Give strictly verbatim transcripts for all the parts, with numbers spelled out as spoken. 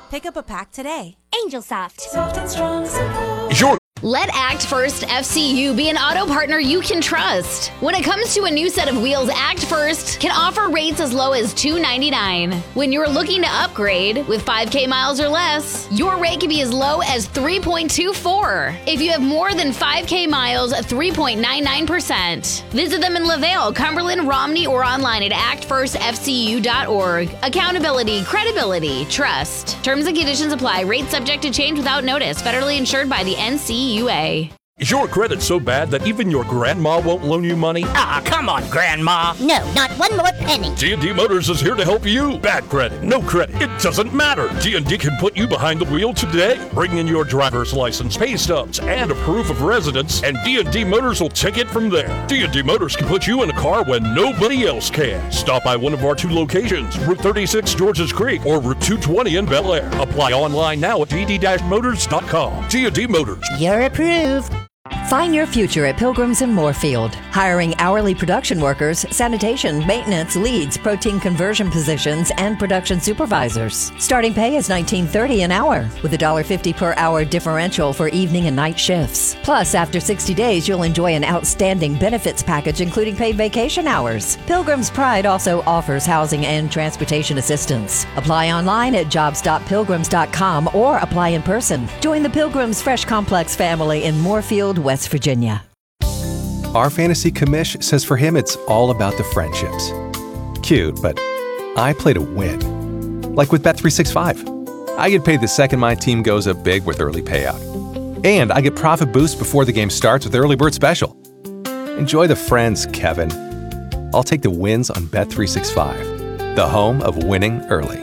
Pick up a pack today. Angel Soft. Soft and strong, simple. Sure. Let Act First F C U be an auto partner you can trust. When it comes to a new set of wheels, Act First can offer rates as low as two dollars and ninety-nine cents. When you're looking to upgrade with five K miles or less, your rate can be as low as three point two four. If you have more than five K miles, three point nine nine percent. Visit them in LaVale, Cumberland, Romney, or online at act first f c u dot org. Accountability, credibility, trust. Terms and conditions apply. Rates subject to change without notice. Federally insured by the N C U A. Is your credit so bad that even your grandma won't loan you money? Ah, come on, Grandma. No, not one more penny. D and D Motors is here to help you. Bad credit, no credit, it doesn't matter. D and D can put you behind the wheel today. Bring in your driver's license, pay stubs, and a proof of residence, and D and D Motors will take it from there. D and D Motors can put you in a car when nobody else can. Stop by one of our two locations, Route thirty-six Georges Creek or Route two twenty in Bel Air. Apply online now at d d motors dot com. D and D Motors. You're approved. Find your future at Pilgrims in Moorfield. Hiring hourly production workers, sanitation, maintenance, leads, protein conversion positions, and production supervisors. Starting pay is nineteen thirty dollars an hour, with a one dollar fifty per hour differential for evening and night shifts. Plus, after sixty days, you'll enjoy an outstanding benefits package, including paid vacation hours. Pilgrim's Pride also offers housing and transportation assistance. Apply online at jobs dot pilgrims dot com or apply in person. Join the Pilgrims Fresh Complex family in Moorfield, West Virginia. Our fantasy commish says for him it's all about the friendships. Cute, but I play to win. Like with Bet three sixty-five. I get paid the second my team goes up big with early payout. And I get profit boost before the game starts with Early Bird Special. Enjoy the friends, Kevin. I'll take the wins on Bet three sixty-five, the home of winning early.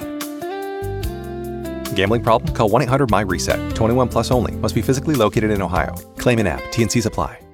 Gambling problem? Call one eight hundred M Y RESET. twenty-one plus only. Must be physically located in Ohio. Claim in app. T and Cs apply.